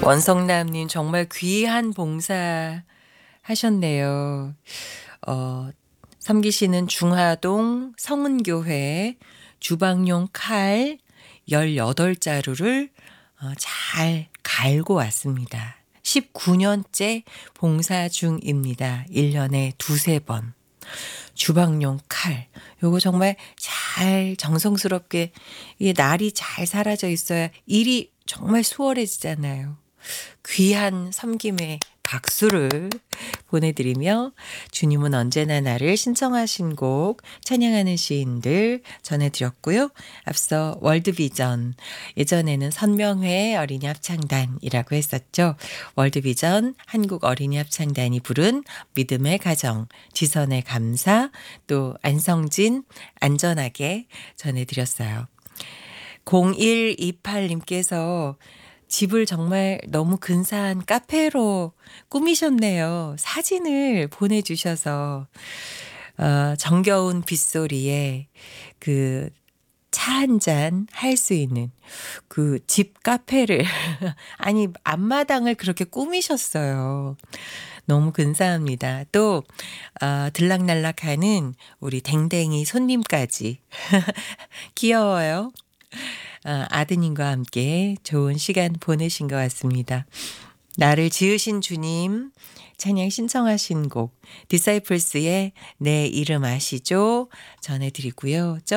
원성남님 정말 귀한 봉사 하셨네요. 섬기시는 중화동 성은교회 주방용 칼 18자루를 잘 갈고 왔습니다. 19년째 봉사 중입니다. 1년에 두세 번. 주방용 칼. 요거 정말 잘 정성스럽게 이게 날이 잘 사라져 있어야 일이 정말 수월해지잖아요. 귀한 섬김에 박수를 보내드리며 주님은 언제나 나를 신청하신 곡 찬양하는 시인들 전해드렸고요. 앞서 월드비전, 예전에는 선명회 어린이 합창단이라고 했었죠. 월드비전 한국 어린이 합창단이 부른 믿음의 가정, 지선의 감사, 또 안성진 안전하게 전해드렸어요. 0128님께서 집을 정말 너무 근사한 카페로 꾸미셨네요. 사진을 보내주셔서 정겨운 빗소리에 그 차 한 잔 할 수 있는 그 집 카페를 아니 앞마당을 그렇게 꾸미셨어요. 너무 근사합니다. 또 들락날락하는 우리 댕댕이 손님까지 귀여워요. 아드님과 함께 좋은 시간 보내신 것 같습니다. 나를 지으신 주님 찬양 신청하신 곡 디사이플스의 내 이름 아시죠? 전해드리고요.